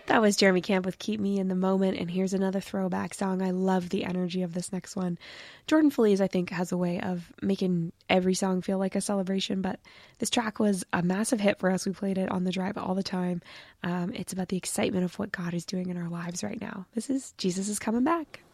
That was Jeremy Camp with Keep Me in the Moment, and here's another throwback song. I love the energy of this next one. Jordan Feliz, I think, has a way of making every song feel like a celebration, but this track was a massive hit for us. We played it on the drive all the time. It's about the excitement of what God is doing in our lives right now. This is Jesus is Coming Back.